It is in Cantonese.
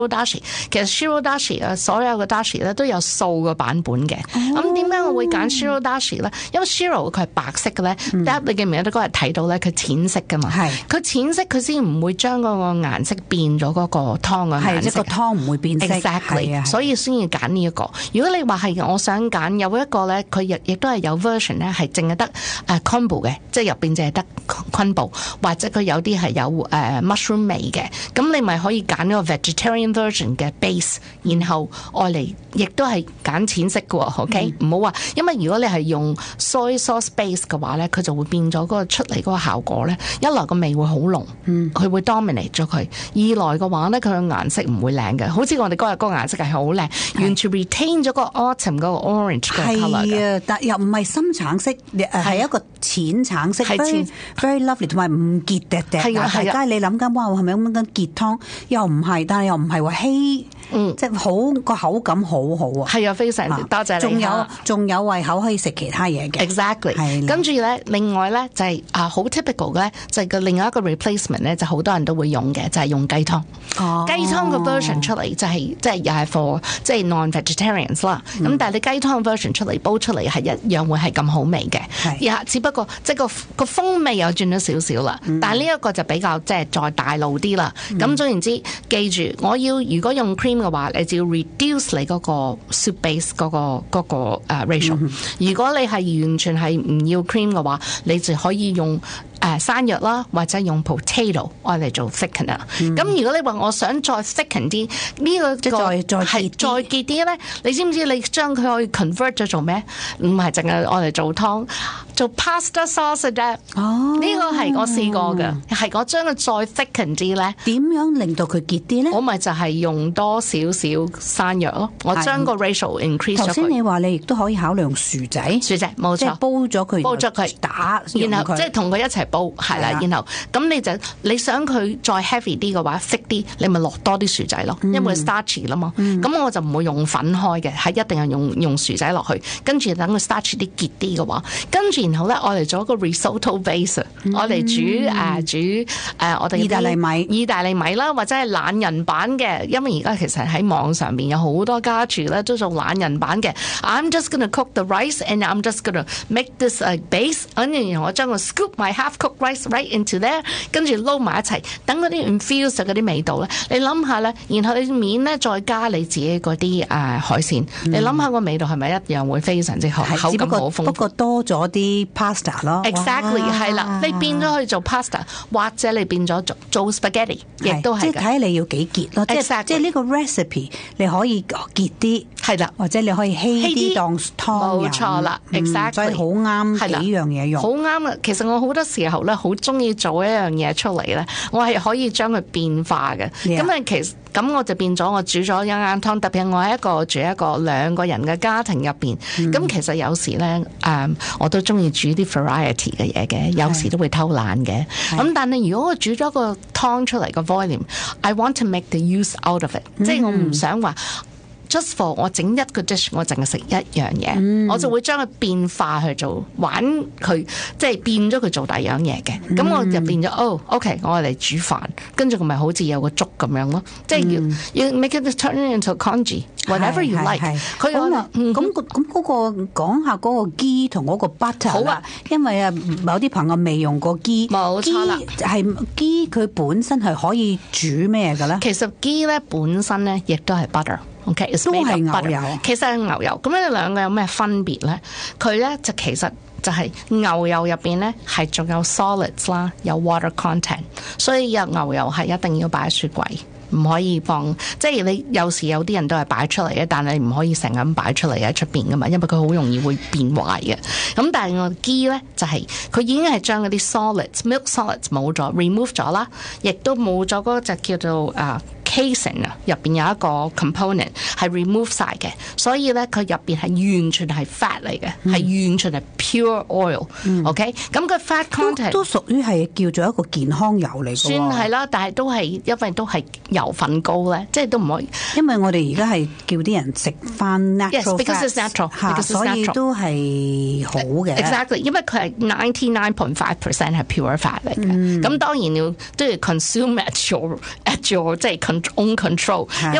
dashi， 其實 shiro dashi 所有嘅 dashi 咧都有數個版本嘅。咁點解我會揀 shiro dashi 咧？因為 shiro 佢係白色嘅咧，Deb 你記唔記得嗰日睇到咧？佢淺色噶嘛，佢淺色佢先唔會將嗰個顏色變咗嗰個湯嘅顏色， 係一個湯唔會變色 ，exactly， 所以先要揀呢一個。如果你話係我想揀有一個咧，佢亦都係有 version 咧係淨係得昆布嘅，即係入邊淨係得昆布，或者佢有啲係有mushroom 味嘅，咁你咪可以揀呢個 vegetarian version 嘅 base， 然後愛嚟亦都係揀淺色嘅 ，OK， 唔好話，因為如果你係用 soy sauce base 嘅話咧，佢就會變咗嗰個出嚟嗰個效果咧，一來個味會好濃，佢會 dominate 咗佢；二來嘅話咧，佢嘅顏色唔會靚嘅，好似我哋嗰日嗰個顏色係好靚，完全 retain 咗個 autumn 嗰個 orange 嘅 colour 嘅。 係啊，但又唔係深橙色，係一個淺橙色，係 very lovely， 同埋唔結滴滴。係啊，大家你諗緊，哇，係咪咁結湯？又唔係，但係又唔係話稀，即係好個口感好好啊。 係啊，非常多謝你。 仲有胃口可以食其他嘢嘅。 Exactly。跟住咧，另外咧就係好 typical 嘅咧，就係個另外一個 replacement 咧，就好多人都會用嘅，就係用雞湯。雞湯嘅 version 出嚟就係即係又係 for 即係 non-vegetarians 啦。咁但係你雞湯 version 出嚟煲出嚟係一樣會係咁好味嘅。只不過即係個風味又轉咗少少啦。但係呢一個就比較即係再大路啲啦。咁總言之，記住我要如果用 cream 嘅話，你就要 reduce 你嗰個 soup base 嗰個ratio。如果你係完全係唔要 cream 嘅話，你就可以用山藥啦，或者用 potato 愛嚟做 thickener。咁如果你話我想再 thicken 啲，呢個係再結啲咧，你知唔知你將佢可以 convert 咗做咩？唔係淨係愛嚟做湯，做 pasta sauce 啫。呢個係我試過嘅，係我將佢再 thicken 啲咧。 點樣令到佢結啲咧？ 我咪就係用多少少山藥咯，我將個 ratio increase 咗佢。頭先你話你亦都可以考慮用薯仔冇錯，即係煲咗佢打， 然後即係同佢一齊煲，係啦，然後咁你想佢再 heavy 啲嘅話 thick 啲，你咪落多啲薯仔咯，因為 starchy 啦嘛。咁我就唔會用粉開嘅，係一定係用薯仔落去，跟住等佢 starchy 啲結啲嘅話，跟住然後咧我嚟做一個 risotto base， 我嚟煮我哋意大利米啦，或者係懶人版嘅，因為而家其實喺網上邊有好多家廚咧都做懶人版嘅。I'm just gonna cook the rice and I'm just gonna make this base， 然後我將個 scoop my half cooked rice right into there， 跟住撈埋一齊，等嗰啲 infuse 嗰啲味道咧，你諗下咧，然後你面咧再加你自己嗰啲海鮮，你諗下個味道係咪一樣會非常之好，口感好豐富。不過多咗啲 pasta 咯。Exactly 係啦，你變咗去做 pasta， 或者你變咗做 spaghetti， 亦都係。即係睇你要幾結咯。Exactly， 即係呢個 recipe 你可以結啲， 係啦， 或者你可以稀啲當湯飲。冇錯啦 ，exactly， 所以好啱幾樣嘢用。 好啱啊！其實我好多時候咧，好中意做一樣嘢出嚟咧，我係可以將佢變化嘅。咁我就變咗我煮咗一間湯，特別係我係住一個2個人嘅家庭入邊。咁其實有時咧，我都中意煮啲 variety 嘅嘢嘅，有時都會偷懶嘅。咁但係如果我煮咗個湯出嚟個 volume，I want to make the use out of it，即係我唔想話。Just for 我整一個 dish， 我淨係食一樣嘢，我就會將佢變化去做玩佢，即係變咗佢做第二樣嘢嘅。咁我就變咗OK， 我嚟煮飯，跟住佢咪好似有個粥咁樣咯。即係要 make it turn into congee，whatever you like。佢好啦， 咁嗰個講下嗰個ghee同嗰個 butter 好啊，因為某啲朋友未用過ghee， 冇錯啦， 係ghee佢本身係可以煮咩嘅咧？ 其實ghee咧本身咧亦都係 butter。Okay， 都係牛油， 其實係牛油。咁呢兩個有咩分別咧？佢咧就其實就係牛油入邊咧係仲有 solids 啦，有 water content， 所以有牛油係一定要擺喺雪櫃，唔可以放。即係你有時有啲人都係擺出嚟嘅，但係你唔可以成日咁擺出嚟喺出邊噶嘛，因為佢好容易會變壞嘅。咁但係我ghee咧就係佢已經係將嗰啲 solids、milk solids 冇咗 remove 咗啦，亦都冇咗嗰隻叫做casing 啊，入邊有一個 component 係 remove 晒嘅，所以咧佢入邊係完全係 fat 嚟嘅，係完全係 pure oil。OK， 咁個 fat content 都屬於係叫做一個健康油嚟嘅。 算係啦，但係都係因為都係油分高咧，即係都唔可以。因為我哋而家係叫啲人食翻 natural fats，because it's natural， 所以都係好嘅。 Exactly， 因為佢係 99.5% 係 pure fat 嚟嘅。咁當然都要 consume at your 即係 own control。